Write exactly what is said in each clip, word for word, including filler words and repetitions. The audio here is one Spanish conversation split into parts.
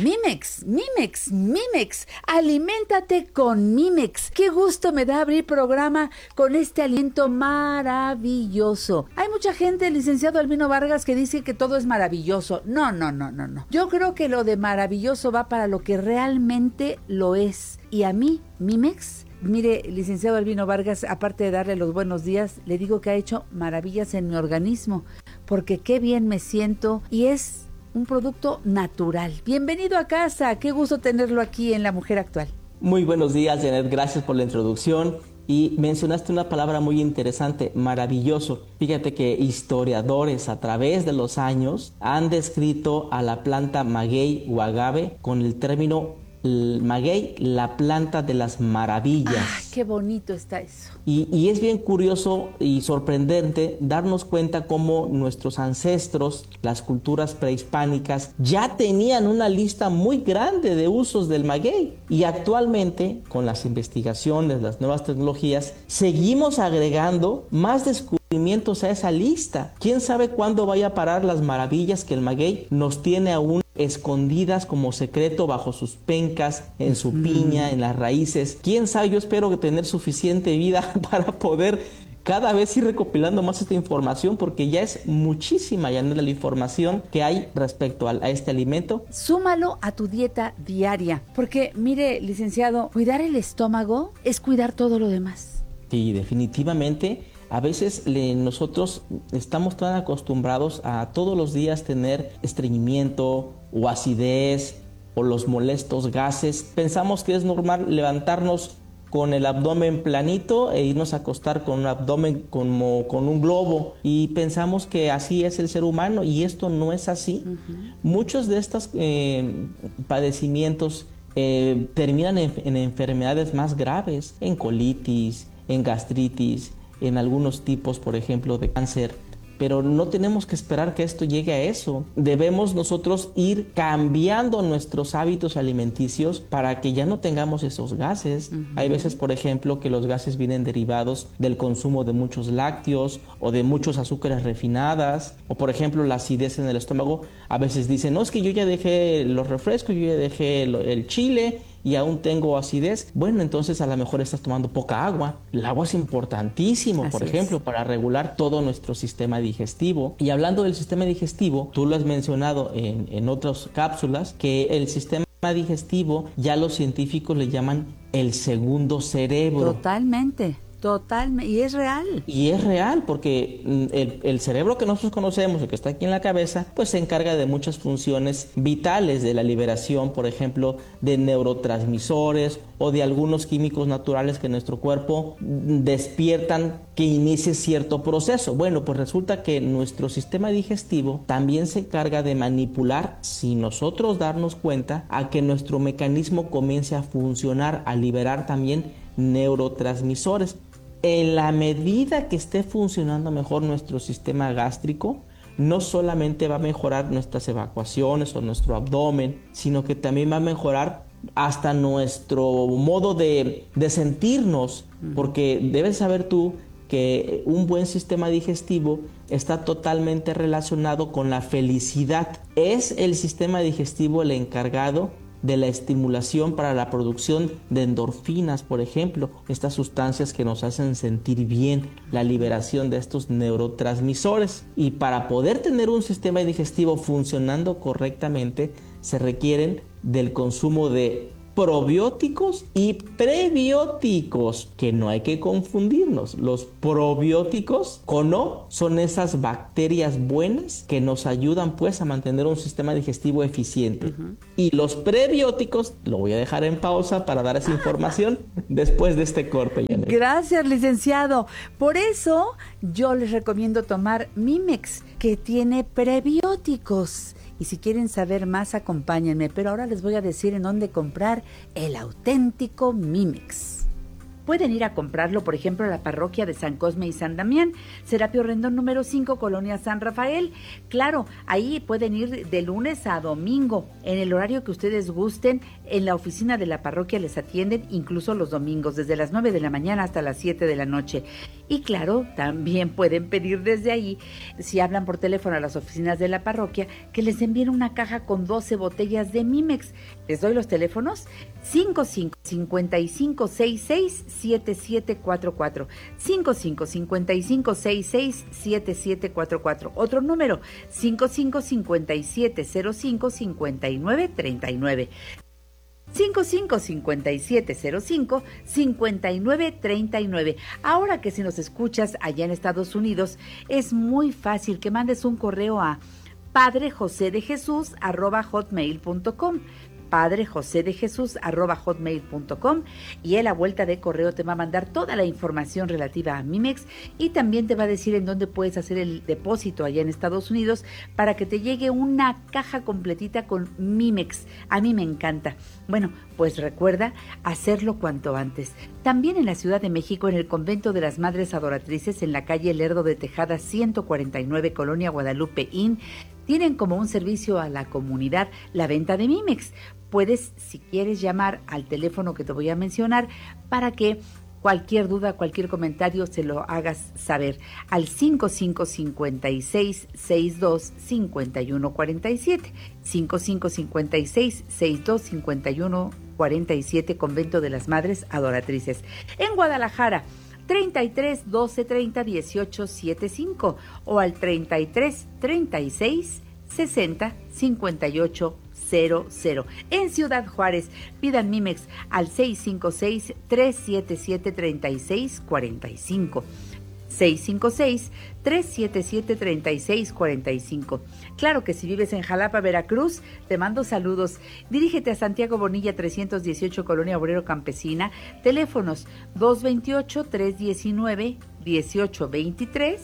Mimex, Mimex, Mimex, aliméntate con Mimex. Qué gusto me da abrir programa con este alimento maravilloso. Hay mucha gente, licenciado Albino Vargas, que dice que todo es maravilloso. No, no, no, no, no. Yo creo que lo de maravilloso va para lo que realmente lo es. Y a mí, Mimex, mire, licenciado Albino Vargas, aparte de darle los buenos días, le digo que ha hecho maravillas en mi organismo, porque qué bien me siento y es un producto natural. Bienvenido a casa, qué gusto tenerlo aquí en La Mujer Actual. Muy buenos días, Janet, gracias por la introducción. Y mencionaste una palabra muy interesante, maravilloso. Fíjate que historiadores a través de los años han descrito a la planta maguey o agave con el término el maguey, la planta de las maravillas. ¡Ah, qué bonito está eso! Y, y es bien curioso y sorprendente darnos cuenta cómo nuestros ancestros, las culturas prehispánicas, ya tenían una lista muy grande de usos del maguey. Y actualmente, con las investigaciones, las nuevas tecnologías, seguimos agregando más descubrimientos a esa lista. ¿Quién sabe cuándo vaya a parar las maravillas que el maguey nos tiene aún escondidas como secreto bajo sus pencas, en su piña, en las raíces? ¿Quién sabe? Yo espero tener suficiente vida para poder cada vez ir recopilando más esta información, porque ya es muchísima, ya la información que hay respecto a, a este alimento. Súmalo a tu dieta diaria, porque mire, licenciado, cuidar el estómago es cuidar todo lo demás. Sí, definitivamente. A veces le, nosotros estamos tan acostumbrados a todos los días tener estreñimiento o acidez o los molestos gases. Pensamos que es normal levantarnos con el abdomen planito e irnos a acostar con un abdomen como con un globo, y pensamos que así es el ser humano, y esto no es así. Uh-huh. Muchos de estos eh, padecimientos eh, terminan en, en enfermedades más graves, en colitis, en gastritis, en algunos tipos, por ejemplo, de cáncer. Pero no tenemos que esperar que esto llegue a eso. Debemos nosotros ir cambiando nuestros hábitos alimenticios para que ya no tengamos esos gases. Uh-huh. Hay veces, por ejemplo, que los gases vienen derivados del consumo de muchos lácteos o de muchos azúcares refinadas, o por ejemplo la acidez en el estómago. A veces dicen, no, es que yo ya dejé los refrescos, yo ya dejé el, el chile y aún tengo acidez. Bueno, entonces a lo mejor estás tomando poca agua. El agua es importantísimo, Así por ejemplo, es. para regular todo nuestro sistema digestivo. Y hablando del sistema digestivo, tú lo has mencionado en, en otras cápsulas, que el sistema digestivo ya los científicos le llaman el segundo cerebro. Totalmente. Totalmente, y es real. Y es real porque el, el cerebro que nosotros conocemos, el que está aquí en la cabeza, pues se encarga de muchas funciones vitales, de la liberación, por ejemplo, de neurotransmisores o de algunos químicos naturales que nuestro cuerpo despiertan que inicie cierto proceso. Bueno, pues resulta que nuestro sistema digestivo también se encarga de manipular, sin nosotros darnos cuenta, a que nuestro mecanismo comience a funcionar, a liberar también neurotransmisores. En la medida que esté funcionando mejor nuestro sistema gástrico, no solamente va a mejorar nuestras evacuaciones o nuestro abdomen, sino que también va a mejorar hasta nuestro modo de, de sentirnos, porque debes saber tú que un buen sistema digestivo está totalmente relacionado con la felicidad. Es el sistema digestivo el encargado de la estimulación para la producción de endorfinas, por ejemplo, estas sustancias que nos hacen sentir bien, la liberación de estos neurotransmisores. Y para poder tener un sistema digestivo funcionando correctamente, se requieren del consumo de probióticos y prebióticos, que no hay que confundirnos. Los probióticos con O son esas bacterias buenas que nos ayudan pues a mantener un sistema digestivo eficiente. Uh-huh. Y los prebióticos, lo voy a dejar en pausa para dar esa información después de este corte. Janet. Gracias, licenciado. Por eso yo les recomiendo tomar Mimex, que tiene prebióticos. Y si quieren saber más, acompáñenme. Pero ahora les voy a decir en dónde comprar el auténtico Mimex. Pueden ir a comprarlo, por ejemplo, a la parroquia de San Cosme y San Damián, Serapio Rendón número cinco, Colonia San Rafael. Claro, ahí pueden ir de lunes a domingo, en el horario que ustedes gusten. En la oficina de la parroquia les atienden incluso los domingos, desde las nueve de la mañana hasta las siete de la noche. Y claro, también pueden pedir desde ahí, si hablan por teléfono a las oficinas de la parroquia, que les envíen una caja con doce botellas de Mimex. Les doy los teléfonos: cinco cinco cinco cinco seis seis siete siete cuatro cuatro, cinco cinco cinco cinco seis seis siete siete cuatro cuatro. Otro número: cinco cinco cinco siete cero cinco cinco nueve tres nueve. cinco cinco cinco siete cero cinco cinco nueve tres nueve. Ahora que si nos escuchas allá en Estados Unidos, es muy fácil que mandes un correo a padrejosedejesús arroba hotmail punto com. padrejosedejesús arroba hotmail punto com, y él a vuelta de correo te va a mandar toda la información relativa a Mimex y también te va a decir en dónde puedes hacer el depósito allá en Estados Unidos para que te llegue una caja completita con Mimex. A mí me encanta. Bueno, pues recuerda hacerlo cuanto antes. También en la Ciudad de México, en el Convento de las Madres Adoratrices, en la calle Lerdo de Tejada ciento cuarenta y nueve, Colonia Guadalupe Inn, tienen como un servicio a la comunidad la venta de Mimex. Puedes, si quieres, llamar al teléfono que te voy a mencionar para que cualquier duda, cualquier comentario se lo hagas saber al cinco cinco cinco seis seis dos cinco uno cuatro siete, cinco cinco cinco seis seis dos cinco uno cuatro siete, Convento de las Madres Adoratrices. En Guadalajara, treinta y tres doce treinta dieciocho setenta y cinco o al treinta y tres treinta y seis sesenta cincuenta y ocho cero cero. En Ciudad Juárez, pidan Mimex al seis cinco seis tres siete siete tres seis cuatro cinco. seis cinco seis tres siete siete tres seis cuatro cinco. Claro que si vives en Jalapa, Veracruz, te mando saludos. Dirígete a Santiago Bonilla trescientos dieciocho, Colonia Obrero Campesina. Teléfonos dos veintiocho tres diecinueve dieciocho veintitrés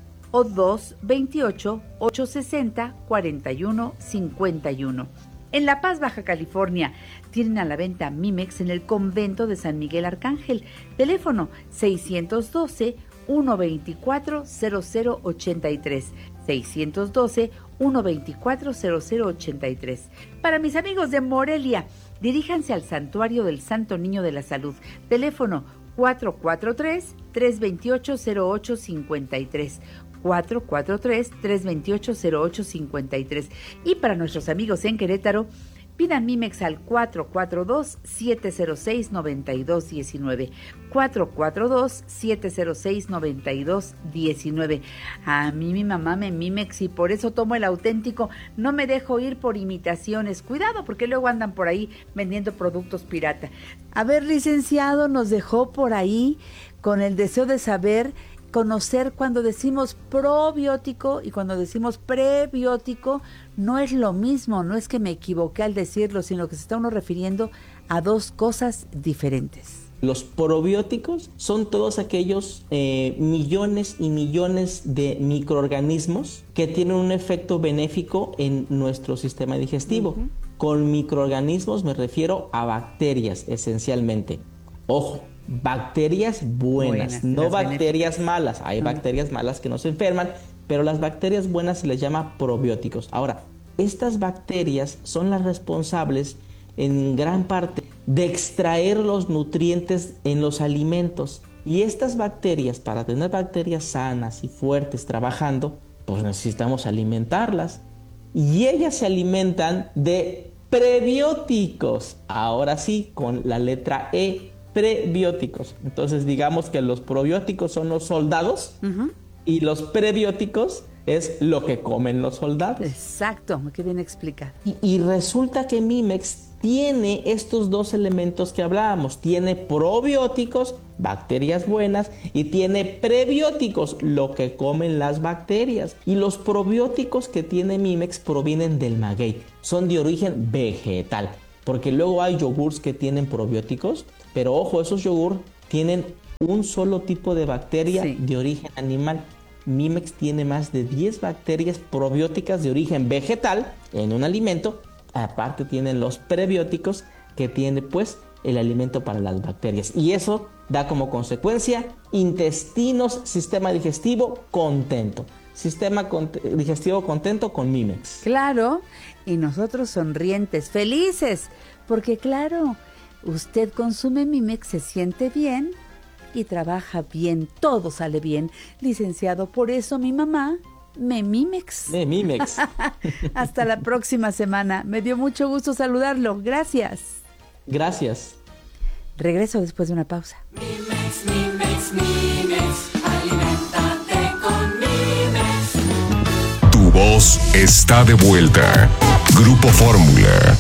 o dos veintiocho ocho sesenta cuarenta y uno cincuenta y uno. En La Paz, Baja California, tienen a la venta Mimex en el Convento de San Miguel Arcángel. Teléfono seiscientos doce uno veinticuatro cero cero ochenta y tres, seiscientos doce uno veinticuatro cero cero ochenta y tres. Para mis amigos de Morelia, diríjanse al Santuario del Santo Niño de la Salud. Teléfono cuatro cuatro tres tres veintiocho cero ocho cincuenta y tres, cuatro cuatro tres tres veintiocho cero ocho cincuenta y tres. Y para nuestros amigos en Querétaro, pidan Mimex al cuatro cuatro dos siete cero seis nueve dos uno nueve, cuatro cuatro dos siete cero seis nueve dos uno nueve. A mí mi mamá me Mimex y por eso tomo el auténtico, no me dejo ir por imitaciones. Cuidado, porque luego andan por ahí vendiendo productos pirata. A ver, licenciado, nos dejó por ahí con el deseo de saber, conocer cuando decimos probiótico y cuando decimos prebiótico. No es lo mismo, no es que me equivoqué al decirlo, sino que se está uno refiriendo a dos cosas diferentes. Los probióticos son todos aquellos eh, millones y millones de microorganismos que tienen un efecto benéfico en nuestro sistema digestivo. Uh-huh. Con microorganismos me refiero a bacterias, esencialmente. Ojo, bacterias buenas, buenas no bacterias benéficas. Malas. Hay uh-huh. bacterias malas que nos enferman, pero las bacterias buenas se les llama probióticos. Ahora, estas bacterias son las responsables en gran parte de extraer los nutrientes en los alimentos. Y estas bacterias, para tener bacterias sanas y fuertes trabajando, pues necesitamos alimentarlas. Y ellas se alimentan de prebióticos. Ahora sí, con la letra E, prebióticos. Entonces digamos que los probióticos son los soldados. Uh-huh. Y los prebióticos es lo que comen los soldados. Exacto, qué bien explicado. Y, y resulta que Mimex tiene estos dos elementos que hablábamos. Tiene probióticos, bacterias buenas, y tiene prebióticos, lo que comen las bacterias. Y los probióticos que tiene Mimex provienen del maguey. Son de origen vegetal. Porque luego hay yogurts que tienen probióticos, pero ojo, esos yogurts tienen un solo tipo de bacteria sí. de origen animal. Mimex tiene más de diez bacterias probióticas de origen vegetal en un alimento. Aparte tienen los prebióticos que tiene pues el alimento para las bacterias. Y eso da como consecuencia intestinos, sistema digestivo contento. Sistema cont- digestivo contento con Mimex. Claro, y nosotros sonrientes, felices, porque claro, usted consume Mimex, se siente bien y trabaja bien, todo sale bien. Licenciado, por eso mi mamá me Mimex. Me Mimex. Hasta la próxima semana. Me dio mucho gusto saludarlo. Gracias. Gracias. Regreso después de una pausa. Mimex, Mimex, Mimex, aliméntate con Mimex. Tu voz está de vuelta. Grupo Fórmula.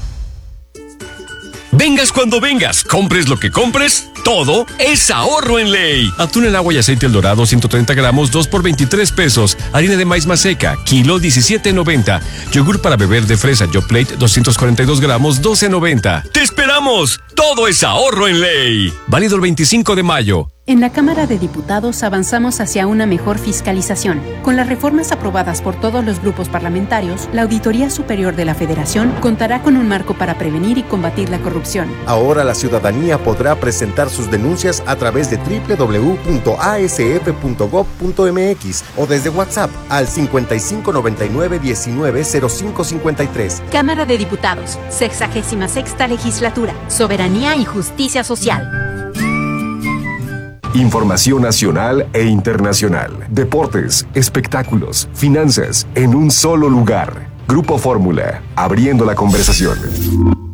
Vengas cuando vengas, compres lo que compres, todo es ahorro en Ley. Atún en agua y aceite El Dorado, ciento treinta gramos, dos por veintitrés pesos. Harina de maíz maseca, kilo diecisiete noventa. Yogur para beber de fresa Yoplait, doscientos cuarenta y dos gramos, doce noventa. ¡Te esperamos! Todo es ahorro en Ley. Válido el veinticinco de mayo. En la Cámara de Diputados avanzamos hacia una mejor fiscalización. Con las reformas aprobadas por todos los grupos parlamentarios, la Auditoría Superior de la Federación contará con un marco para prevenir y combatir la corrupción. Ahora la ciudadanía podrá presentar sus denuncias a través de doble u doble u doble u punto a s f punto gob punto m x o desde WhatsApp al cincuenta y cinco noventa y nueve diecinueve cero cinco cincuenta y tres. Cámara de Diputados, sexagésima sexta legislatura, soberanía y justicia social. Información nacional e internacional. Deportes, espectáculos, finanzas, en un solo lugar. Grupo Fórmula, abriendo la conversación.